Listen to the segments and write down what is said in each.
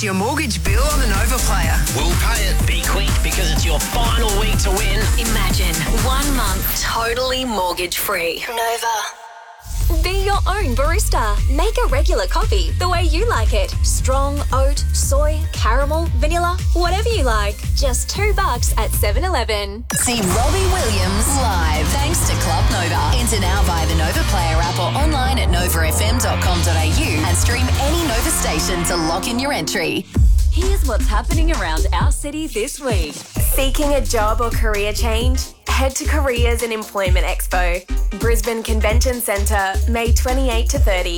What's your mortgage bill on the Nova Player? We'll pay it. Be quick because it's your final week to win. Imagine 1 month totally mortgage-free. Nova. Be your own barista. Make a regular coffee the way you like it. Strong, oat, soy, caramel, vanilla, whatever you like. Just $2 at 7-Eleven. See Robbie Williams live thanks to Club Nova. Enter now via the Nova Player app or online at novafm.com.au and stream any Nova station to lock in your entry. Here's what's happening around our city this week. Seeking a job or career change? Head to Careers and Employment Expo, Brisbane Convention Centre, May 28 to 30,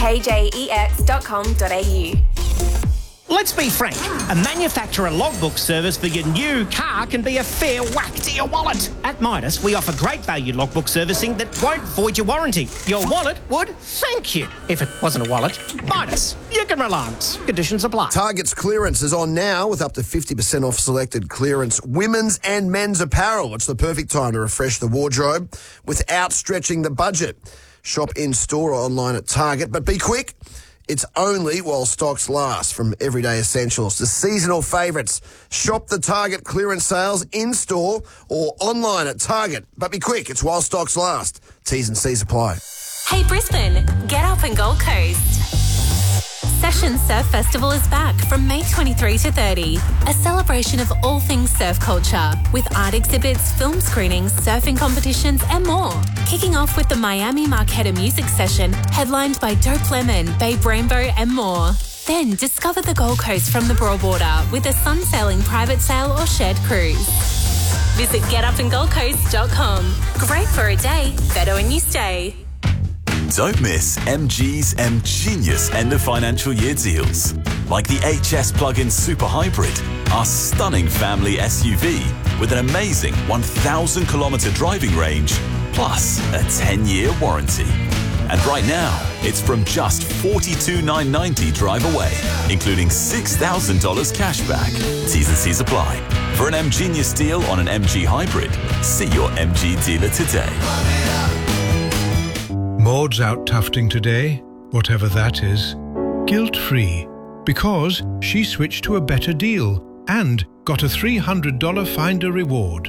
kjex.com.au. Let's be frank, a manufacturer logbook service for your new car can be a fair whack to your wallet. At Midas, we offer great value logbook servicing that won't void your warranty. Your wallet would thank you. If it wasn't a wallet, Midas, you can rely on us. Conditions apply. Target's clearance is on now with up to 50% off selected clearance women's and men's apparel. It's the perfect time to refresh the wardrobe without stretching the budget. Shop in-store or online at Target, but be quick. It's only while stocks last. From everyday essentials to seasonal favourites. Shop the Target clearance sales in-store or online at Target. But be quick, it's while stocks last. T's and C's apply. Hey Brisbane, get up and Gold Coast. Session Surf Festival is back from May 23 to 30. A celebration of all things surf culture with art exhibits, film screenings, surfing competitions and more. Kicking off with the Miami Marquetta Music Session headlined by Dope Lemon, Babe Rainbow and more. Then discover the Gold Coast from the Broad Border with a sun-sailing private sail or shared cruise. Visit getupandgoldcoast.com. Great for a day, better when you stay. Don't miss MG's M-Genius end of financial year deals. Like the HS Plug-in Super Hybrid, our stunning family SUV with an amazing 1,000 kilometre driving range, plus a 10-year warranty. And right now, it's from just $42,990 drive away, including $6,000 cash back. T's and C's apply. For an M-Genius deal on an MG Hybrid, see your MG dealer today. Maud's out tufting today, whatever that is, guilt-free, because she switched to a better deal and got a $300 Finder reward.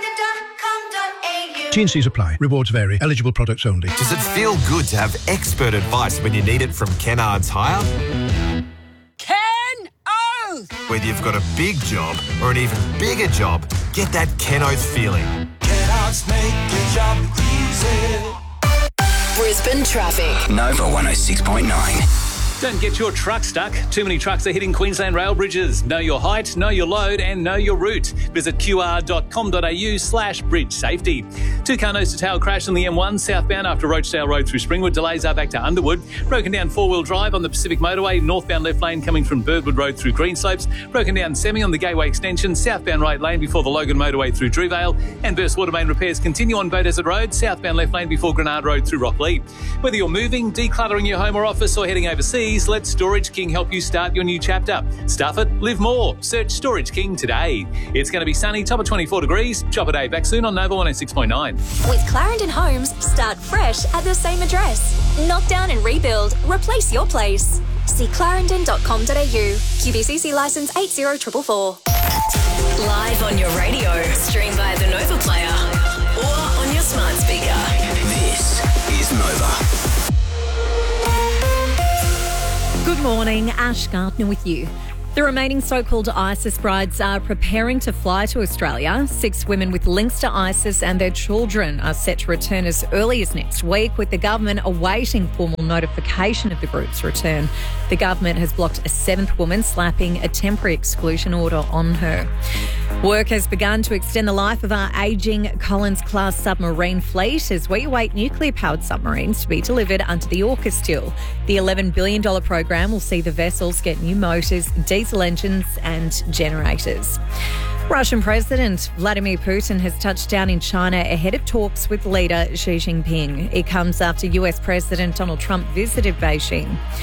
T&Cs apply. Rewards vary. Eligible products only. Does it feel good to have expert advice when you need it from Kennards Hire? Ken Oath! Whether you've got a big job or an even bigger job, get that Ken Oath feeling. Kennards make your job easy. Brisbane traffic. Nova 106.9. Don't get your truck stuck. Too many trucks are hitting Queensland rail bridges. Know your height, know your load and know your route. Visit qr.com.au/bridge safety. Two-car nose-to-tail crash on the M1 southbound after Rochedale Road through Springwood. Delays are back to Underwood. Broken down four-wheel drive on the Pacific Motorway. Northbound left lane coming from Birdwood Road through Greenslopes. Broken down semi on the Gateway extension. Southbound right lane before the Logan Motorway through Drewvale. And burst water main repairs continue on Beaudesert Road. Southbound left lane before Grenard Road through Rocklea. Whether you're moving, decluttering your home or office or heading overseas, let Storage King help you start your new chapter. Stuff it, live more. Search Storage King today. It's going to be sunny, top of 24 degrees. Chop a day back soon on Nova 106.9. With Clarendon Homes, start fresh at the same address. Knock down and rebuild. Replace your place. See clarendon.com.au. QBCC licence 80444. Live on your radio. Stream via the Nova Player or on your smart speaker. This is Nova. Good morning, Ash Gardner with you. The remaining so-called ISIS brides are preparing to fly to Australia. 6 women with links to ISIS and their children are set to return as early as next week, with the government awaiting formal notification of the group's return. The government has blocked a 7th woman, slapping a temporary exclusion order on her. Work has begun to extend the life of our ageing Collins-class submarine fleet as we await nuclear-powered submarines to be delivered under the AUKUS deal. The $11 billion program will see the vessels get new motors, diesel engines and generators. Russian President Vladimir Putin has touched down in China ahead of talks with leader Xi Jinping. It comes after US President Donald Trump visited Beijing.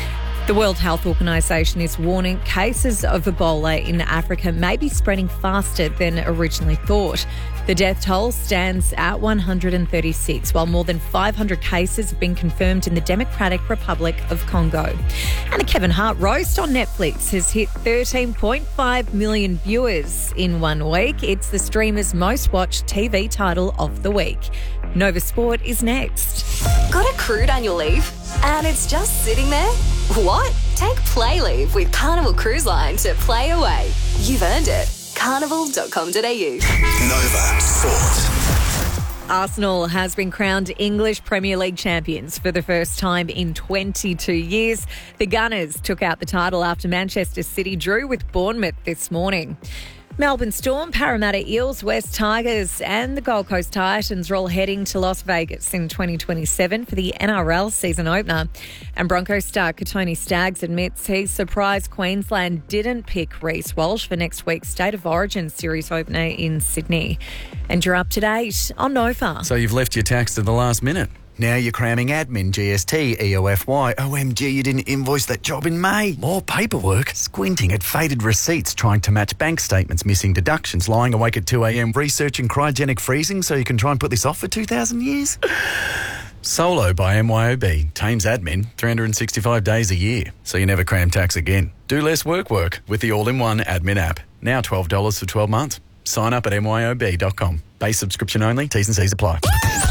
The World Health Organisation is warning cases of Ebola in Africa may be spreading faster than originally thought. The death toll stands at 136, while more than 500 cases have been confirmed in the Democratic Republic of Congo. And the Kevin Hart roast on Netflix has hit 13.5 million viewers in 1 week. It's the streamer's most watched TV title of the week. Nova Sport is next. Got a crude annual leave and it's just sitting there? What? Take Play Leave with Carnival Cruise Line to play away. You've earned it. Carnival.com.au. Nova Sport. Arsenal has been crowned English Premier League champions for the first time in 22 years. The Gunners took out the title after Manchester City drew with Bournemouth this morning. Melbourne Storm, Parramatta Eels, West Tigers and the Gold Coast Titans are all heading to Las Vegas in 2027 for the NRL season opener. And Broncos star Katoni Staggs admits he's surprised Queensland didn't pick Reece Walsh for next week's State of Origin series opener in Sydney. And you're up to date on Nova. So you've left your tax to the last minute. Now you're cramming admin, GST, EOFY. OMG, you didn't invoice that job in May. More paperwork. Squinting at faded receipts, trying to match bank statements, missing deductions, lying awake at 2 a.m, researching cryogenic freezing so you can try and put this off for 2,000 years. Solo by MYOB. Tames admin 365 days a year, so you never cram tax again. Do less work with the all-in-one admin app. Now $12 for 12 months. Sign up at myob.com. Base subscription only. T's and C's apply.